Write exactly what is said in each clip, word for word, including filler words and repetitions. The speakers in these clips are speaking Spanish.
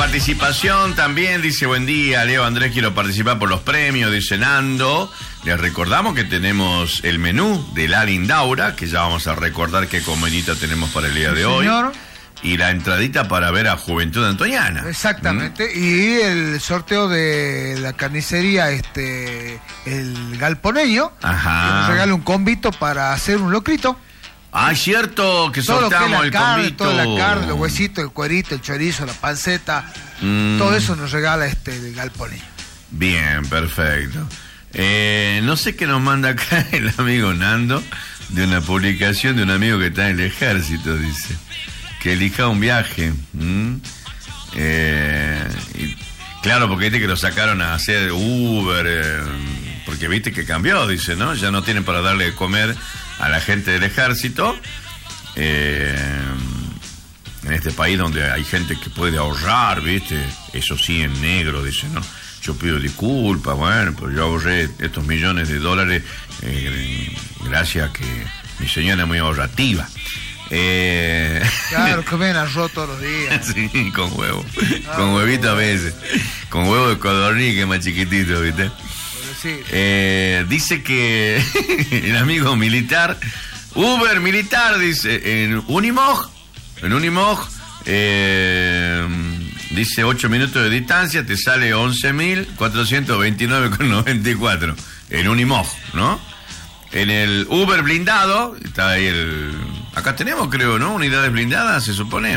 participación también, dice, buen día, Leo, Andrés, quiero participar por los premios, dice Nando. Les recordamos que tenemos el menú de la Lindaura, que ya vamos a recordar qué comidita tenemos para el día de hoy. Señor. Y la entradita para ver a Juventud Antoniana. Exactamente. ¿Mm? Y el sorteo de la carnicería, este, el galponeño. Ajá. Que nos regala un convito para hacer un locrito. Ah, es cierto que todo sorteamos lo que el la carne, convito. toda la carne, los huesitos, el cuerito, el chorizo, la panceta. Mm. Todo eso nos regala este el galponeño. Bien, perfecto. Eh, no sé qué nos manda acá el amigo Nando, de una publicación de un amigo que está en el ejército, dice. Que elija un viaje. ¿Mm? Eh, y, claro, porque viste que lo sacaron a hacer Uber, eh, porque viste que cambió, dice, ¿no? Ya no tienen para darle de comer a la gente del ejército. Eh, en este país donde hay gente que puede ahorrar, viste, eso sí, en negro, dice, ¿no? Yo pido disculpas, bueno, pues yo ahorré estos millones de dólares eh, gracias a que mi señora es muy ahorrativa. Eh... Claro, comen arroz todos los días. Sí, con huevo. Ah, con huevito a veces. Con huevo de codorniz, que es más chiquitito, ¿viste? Sí. Eh, dice que el amigo militar, Uber militar, dice, en Unimog, en Unimog, eh, dice ocho minutos de distancia, te sale once mil cuatrocientos veintinueve con noventa y cuatro. En Unimog, ¿no? En el Uber blindado, está ahí el... Acá tenemos, creo, ¿no? Unidades blindadas, se supone.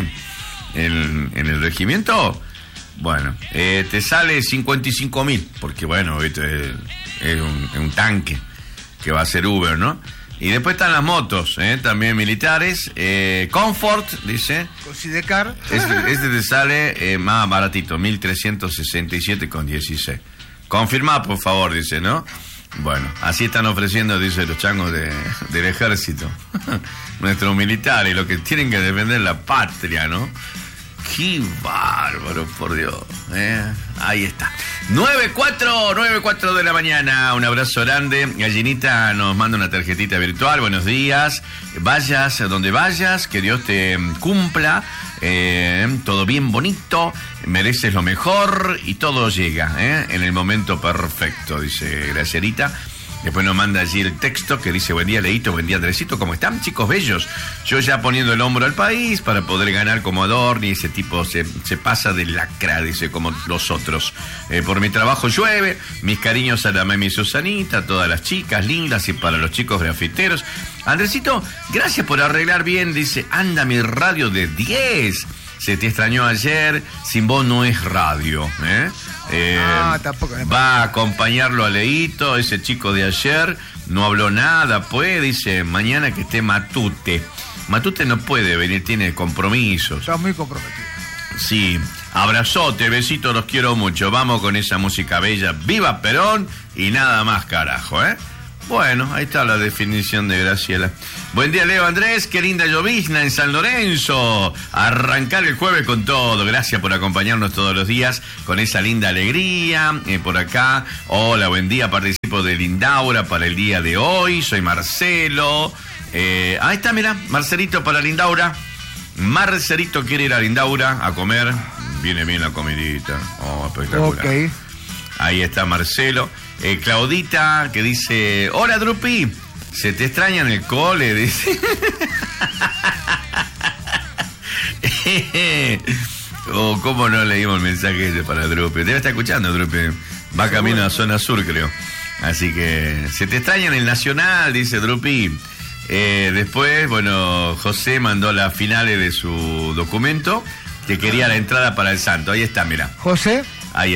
En, en el regimiento. Bueno, eh, te sale cincuenta y cinco mil, porque bueno, esto es, es, un, es un tanque que va a ser Uber, ¿no? Y después están las motos, ¿eh? También militares. Eh, Comfort, dice. Con Sidecar. Este, este te sale eh, más baratito, mil trescientos sesenta y siete con dieciséis. Confirma, por favor, dice, ¿no? Bueno, así están ofreciendo, dice, los changos de, del ejército. Nuestros militares, los que tienen que defender la patria, ¿no? ¡Qué bárbaro, por Dios! ¿eh? Ahí está. nueve cuatro, nueve cuatro de la mañana. Un abrazo grande. Gallinita nos manda una tarjetita virtual. Buenos días. Vayas a donde vayas. Que Dios te cumpla. Eh, todo bien bonito. Mereces lo mejor. Y todo llega ¿eh? en el momento perfecto, dice Gracielita. Después nos manda allí el texto que dice: buen día, Leito, buen día, Andresito, ¿cómo están, chicos bellos? Yo ya poniendo el hombro al país para poder ganar como Adorni. Ese tipo se, se pasa de lacra, dice, como los otros. Eh, por mi trabajo llueve. Mis cariños a la Memi Susanita, a todas las chicas lindas y para los chicos grafiteros. Andresito, gracias por arreglar bien, dice, anda mi radio de diez. Se te extrañó ayer, sin vos no es radio, ¿eh? Eh, ah, tampoco va a acompañarlo a Leito, ese chico de ayer, no habló nada, pues, dice, mañana que esté Matute. Matute no puede venir, tiene compromisos. Está muy comprometido. Sí, abrazote, besito, los quiero mucho. Vamos con esa música bella, viva Perón y nada más, carajo, ¿eh? Bueno, ahí está la definición de Graciela. Buen día, Leo, Andrés, qué linda llovizna en San Lorenzo. Arrancar el jueves con todo. Gracias por acompañarnos todos los días con esa linda alegría. Eh, por acá, hola, buen día, participo de Lindaura para el día de hoy. Soy Marcelo. Eh, ahí está, mira, Marcelito para Lindaura. Marcelito quiere ir a Lindaura a comer. Viene bien la comidita. Oh, espectacular. Ok. Ahí está Marcelo. Eh, Claudita, que dice: hola, Drupi, ¿se te extraña en el cole? Dice. Oh, ¿cómo no leímos el mensaje ese para Drupi? Debe estar escuchando, Drupi. Va camino a zona sur, creo. Así que, ¿se te extraña en el Nacional? Dice Drupi. Eh, después, bueno, José mandó las finales de su documento, que quería la entrada para el Santo. Ahí está, mira. José. Ahí